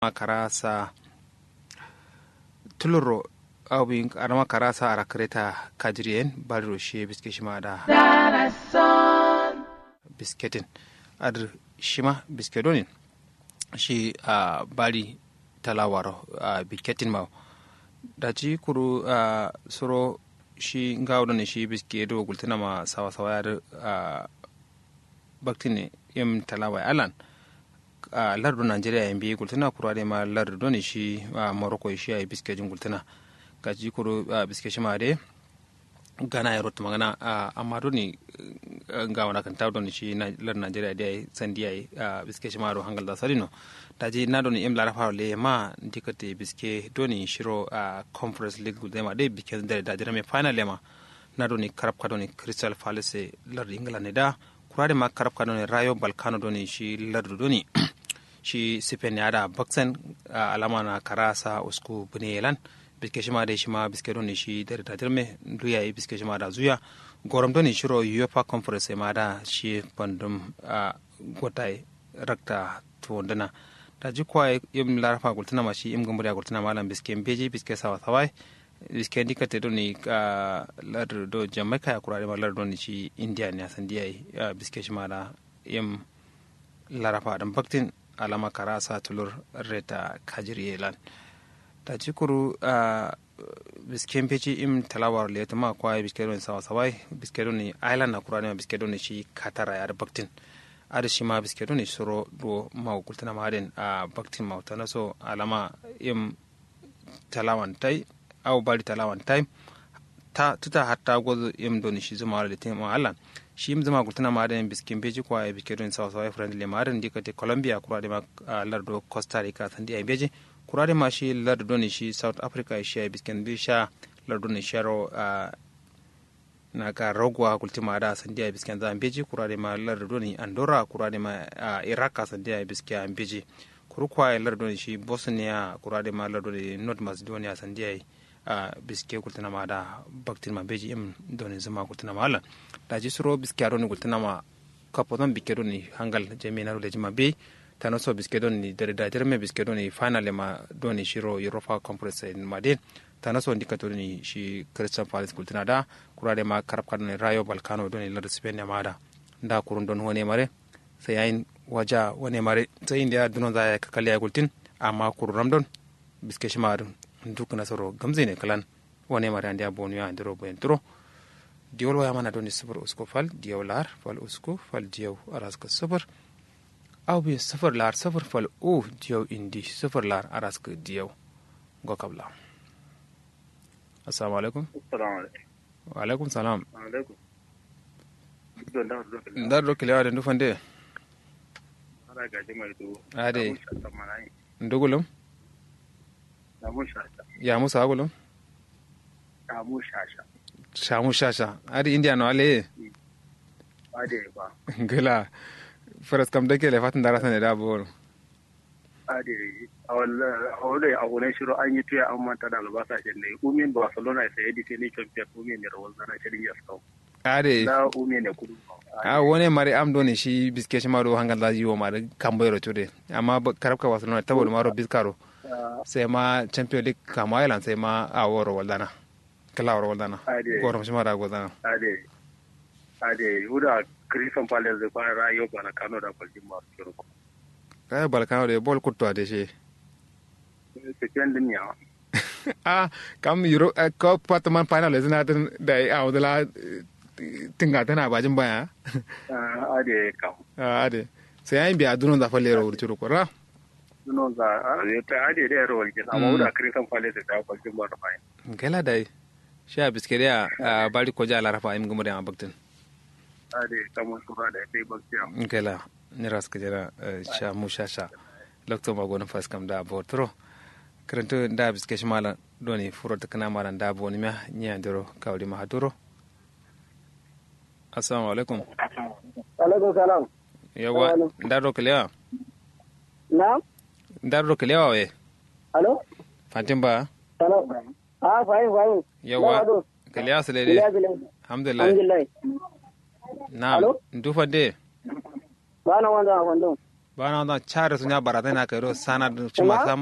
karasa tuluro awin arama karasa ara kreta kajrien balro she biske shima da bisketin ad shima biskedonin shi a bari talawaro bisketin ma da ci kuru soro shi ngawdo ne shi biskedo gultana ma sawa sawa ya baktine yim talawa alan lardu Nigeria en bi gultana kurade ma lardu ne shi Morocco shi ay biskejin gultana kaji kuru biskeshi ma de gana ya rotu magana amma doni ga wana kan tawo doni shi lardu Nigeria de sandi ay biskeshi ma ro hangal da sarino taji na doni im lara fawle ma dikate biske doni shiro conference league gultana de biske da jira me final ma na doni karab ka doni Crystal Palace lardu England ne da kurade ma karab ka doni Rayo Vallecano doni shi lardu doni shi sifen ya da baksan alama na karasa usku bunelan biske shima da shima biske don shi da dirme duya yi biske shima da zuya goram don shiro UEFA conference ma da shi bandum gotai rakta to dana da ji kwa yim larfa gultuna ma shi im gumbuya gultuna malam biske beji biske sawa sawai biske dikate don ni lar do Jamaica ya kurare ma lar don shi India ne san diai biske shima da yim larafa dan baktin alama karasa tulur reta kajiriyelan ta cikuru bisken peci im talawar leta ma kwa biskedon sawa sawai biskedon ni island na kurani ma biskedon shi katara ya baktin ada shi ma biskedon ni soro do ma kultana ma den baktin ma tana so alama im talawan tai au bali talawan tai ta tuta hatta gozo im don shi zuma da tin ma allan shi im zama gultana ma da biskin beji kwa e bikedon sawa sawa friendly ma da dikate Colombia kurade ma lardo Costa Rica sandi ay beji kurade ma shi lardo doni shi South Africa shi ay biskin bi sha lardo ni sharo na ka rogwa gultima da sandi ay biskin zan beji kurade ma lardo doni Andorra kurade ma Iraq sandi ay biskin beji kurukwa lardo ni shi Bosnia kurade ma lardo ni North Macedonia sandi ay biske gultana ma da baktin ma beji im doni zama gultana ma alan da ji suro biske aroni gultana ma kapodon biske doni hangal jami'ar da jima be tano so biske doni da jirme biske doni final ma doni shiro Europa Conference ma de tano so indikator ni shi Crystal Palace gultana da kurade ma karab kadon Rayo Vallecano doni lar Spain ma da kurun don wone mare sai yayin waja wone mare sai inda dunon za ya kakali ya gultin amma kurun ramdon biske shi ma duk nasaro gamze ne kalan wane mare ande abonu ya ndiro bo entro diol waya mana doni sufur usko fal diol lar fal usko fal diol araska sufur aw bi sufur lar sufur fal o diol indi sufur lar araska diol go kabla assalamu alaikum wa alaikum salam ndar do kile wade ndufande ara gaje mai do ade ndugulum ya musa agulum shamu shasha adi india no ale ade ba gela faras kam dake le fatin darasa ne da bolo ade awole shiro an yi tuya an manta da albasa shi ne umin Barcelona sai yadi ne champion umin ne rawal zana shirin ya sau ade da umin ne kudu wone mari am doni shi biske shi maro hangal da yiwo mari kamboyro tude amma karabka Barcelona tabo maro biskaro sai ma champion league kama island sai ma a woro waldana kala woro waldana goro shi mara gozana ade uda Crystal Palace da kwa Rayo Vallecano da Baltimore ma kiro Rayo Vallecano de bol kutto ade she se kendin ya kam euro ko patman final zina da a wadala tinga tana bajin baya ade kam ade sai ai biya dunon da fallero wurturo ko ra dunon za ta ade da ro walkin amma uda Crystal Palace da Baltimore da fine gela dai sha biskeriya bari ko jala rafa im gumo da baktin ade kamon sura da sai baktiya gela ni raska jara sha mushasha lokto magono fas kam da botro kranto da biskesh mala doni furota kana mala da boni ma nya ndoro kawli ma haduro assalamu alaikum alaikum salam yawa ndaro klewa na ndaro klewa we alo fatimba salam fine yawa klewa sele alhamdulillah na ndufa de bana wanda wando bana da chare sunya barata na kairo sana chuma